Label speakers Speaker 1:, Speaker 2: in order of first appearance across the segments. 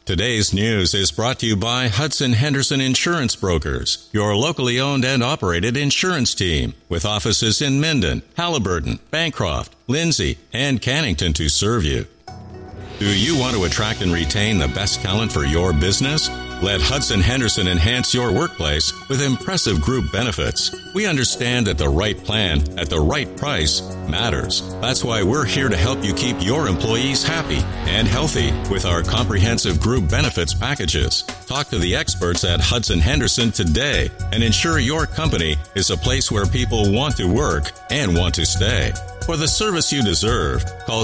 Speaker 1: Today's news is brought to you by Hudson Henderson Insurance Brokers, your locally owned and operated insurance team, with offices in Minden, Halliburton, Bancroft, Lindsay, and Cannington to serve you. Do you want to attract and retain the best talent for your business? Let Hudson Henderson enhance your workplace with impressive group benefits. We understand that the right plan at the right price matters. That's why we're here to help you keep your employees happy and healthy with our comprehensive group benefits packages. Talk to the experts at Hudson Henderson today and ensure your company is a place where people want to work and want to stay. For the service you deserve, call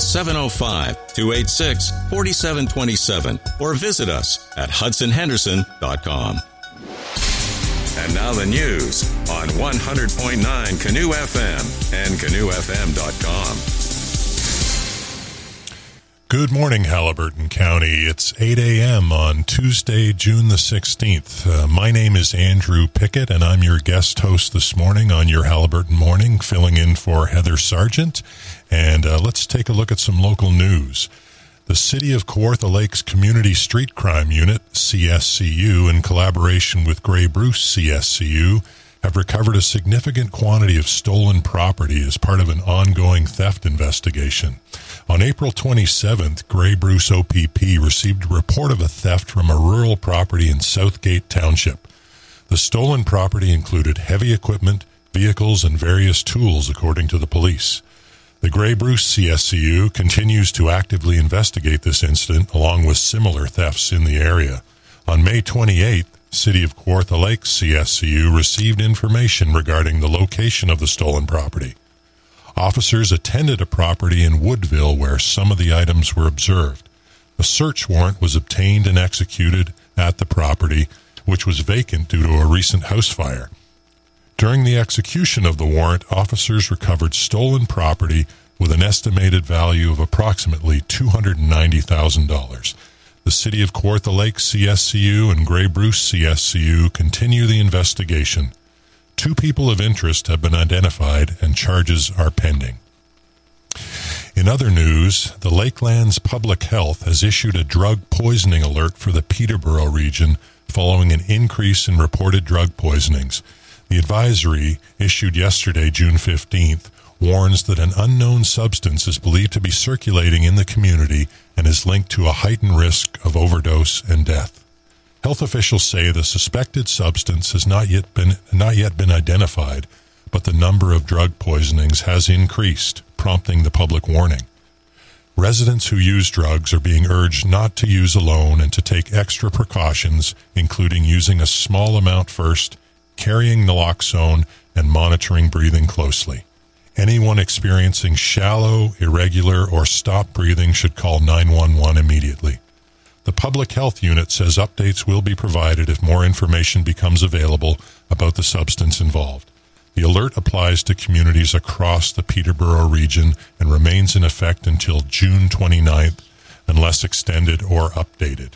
Speaker 1: 705-286-4727 or visit us at hudsonhenderson.com. And now the news on 100.9 Canoe FM and canoefm.com.
Speaker 2: Good morning, Halliburton County. It's 8 a.m. on Tuesday, June the 16th. My name is Andrew Pickett, and I'm your guest host this morning on your Halliburton Morning, filling in for Heather Sargent. And let's take a look at some local news. The City of Kawartha Lakes Community Street Crime Unit, CSCU, in collaboration with Grey Bruce CSCU, have recovered a significant quantity of stolen property as part of an ongoing theft investigation. On April 27th, Grey Bruce OPP received a report of a theft from a rural property in Southgate Township. The stolen property included heavy equipment, vehicles, and various tools, according to the police. The Grey Bruce CSCU continues to actively investigate this incident, along with similar thefts in the area. On May 28th, City of Kawartha Lakes CSCU received information regarding the location of the stolen property. Officers attended a property in Woodville where some of the items were observed. A search warrant was obtained and executed at the property, which was vacant due to a recent house fire. During the execution of the warrant, officers recovered stolen property with an estimated value of approximately $290,000. The City of Kawartha Lakes CSCU and Grey Bruce CSCU continue the investigation. 2 people of interest have been identified and charges are pending. In other news, the Lakelands Public Health has issued a drug poisoning alert for the Peterborough region following an increase in reported drug poisonings. The advisory, issued yesterday, June 15th, warns that an unknown substance is believed to be circulating in the community and is linked to a heightened risk of overdose and death. Health officials say the suspected substance has not yet been identified, but the number of drug poisonings has increased, prompting the public warning. Residents who use drugs are being urged not to use alone and to take extra precautions, including using a small amount first, carrying naloxone, and monitoring breathing closely. Anyone experiencing shallow, irregular, or stop breathing should call 911 immediately. The Public Health Unit says updates will be provided if more information becomes available about the substance involved. The alert applies to communities across the Peterborough region and remains in effect until June 29th, unless extended or updated.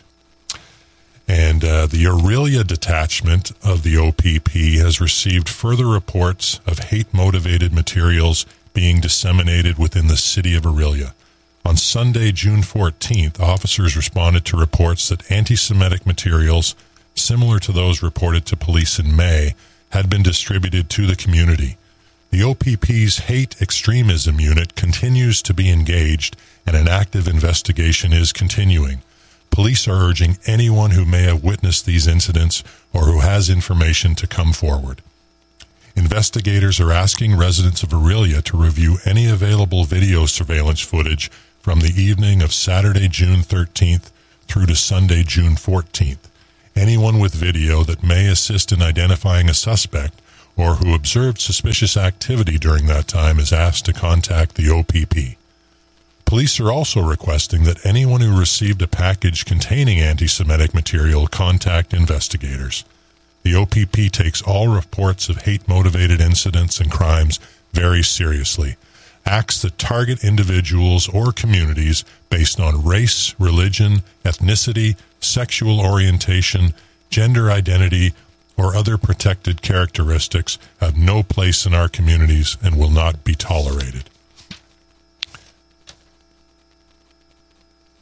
Speaker 2: And the Orillia detachment of the OPP has received further reports of hate-motivated materials being disseminated within the city of Orillia. On Sunday, June 14th, officers responded to reports that anti-Semitic materials, similar to those reported to police in May, had been distributed to the community. The OPP's Hate Extremism Unit continues to be engaged, and an active investigation is continuing. Police are urging anyone who may have witnessed these incidents or who has information to come forward. Investigators are asking residents of Orillia to review any available video surveillance footage from the evening of Saturday, June 13th through to Sunday, June 14th. Anyone with video that may assist in identifying a suspect or who observed suspicious activity during that time is asked to contact the OPP. Police are also requesting that anyone who received a package containing anti-Semitic material contact investigators. The OPP takes all reports of hate-motivated incidents and crimes very seriously. Acts that target individuals or communities based on race, religion, ethnicity, sexual orientation, gender identity, or other protected characteristics have no place in our communities and will not be tolerated.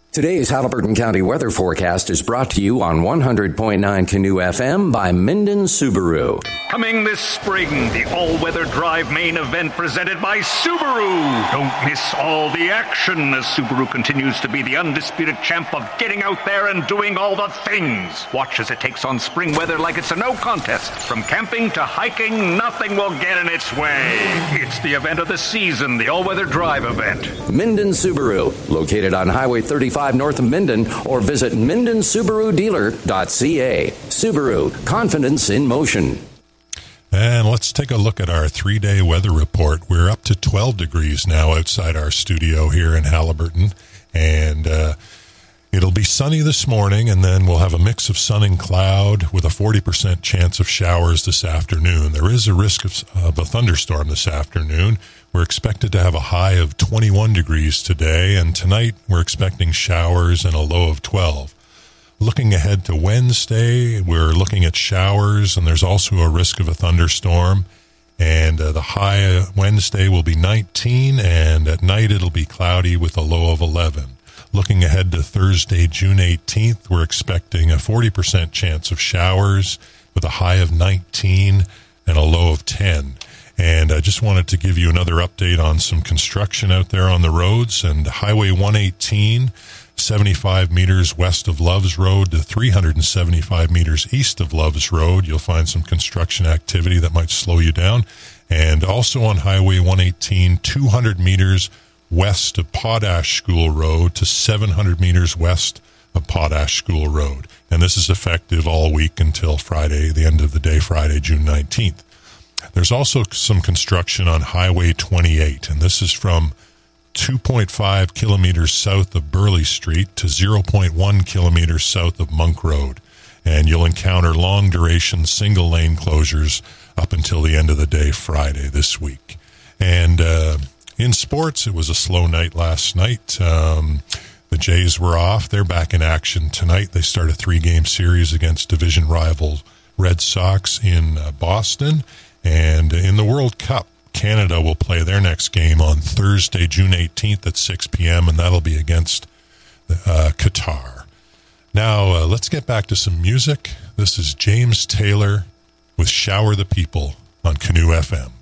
Speaker 3: Today's Haliburton County weather forecast is brought to you on 100.9 Canoe FM by Minden Subaru.
Speaker 4: Coming this spring, the all-weather drive main event presented by Subaru. Don't miss all the action as Subaru continues to be the undisputed champ of getting out there and doing all the things. Watch as it takes on spring weather like it's a no contest. From camping to hiking, nothing will get in its way. It's the event of the season, the all-weather drive event.
Speaker 3: Minden Subaru, located on Highway 35 north of Minden, or visit MendenSubaruDealer.ca. Subaru, confidence in motion.
Speaker 2: And let's take a look at our 3-day weather report. We're up to 12 degrees now outside our studio here in Haliburton. And it'll be sunny this morning, and then we'll have a mix of sun and cloud with a 40% chance of showers this afternoon. There is a risk of a thunderstorm this afternoon. We're expected to have a high of 21 degrees today, and tonight we're expecting showers and a low of 12. Looking ahead to Wednesday, we're looking at showers, and there's also a risk of a thunderstorm. And the high Wednesday will be 19, and at night it'll be cloudy with a low of 11. Looking ahead to Thursday, June 18th, we're expecting a 40% chance of showers with a high of 19 and a low of 10. And I just wanted to give you another update on some construction out there on the roads. And Highway 118, 75 meters west of Loves Road to 375 meters east of Loves Road. You'll find some construction activity that might slow you down. And also on Highway 118, 200 meters west of Potash School Road to 700 meters west of Potash School Road. And this is effective all week until Friday, the end of the day, Friday, June 19th. There's also some construction on Highway 28, and this is from 2.5 kilometers south of Burley Street to 0.1 kilometers south of Monk Road. And you'll encounter long-duration single-lane closures up until the end of the day Friday this week. And in sports, it was a slow night last night. The Jays were off. They're back in action tonight. They start a 3-game series against division rival Red Sox in Boston. And in the World Cup, Canada will play their next game on Thursday, June 18th at 6 p.m., and that'll be against Qatar. Now, let's get back to some music. This is James Taylor with Shower the People on Canoe FM.